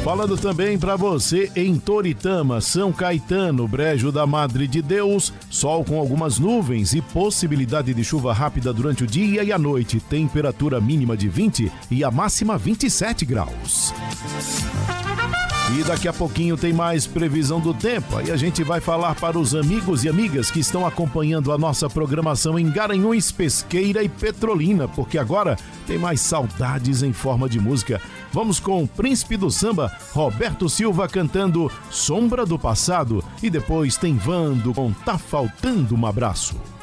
Falando também para você em Toritama, São Caetano, Brejo da Madre de Deus, sol com algumas nuvens e possibilidade de chuva rápida durante o dia e a noite, temperatura mínima de 20 e a máxima 27 graus. E daqui a pouquinho tem mais previsão do tempo. Aí a gente vai falar para os amigos e amigas que estão acompanhando a nossa programação em Garanhuns, Pesqueira e Petrolina, porque agora tem mais saudades em forma de música. Vamos com o príncipe do samba, Roberto Silva, cantando Sombra do Passado. E depois tem Vando com Tá Faltando um Abraço.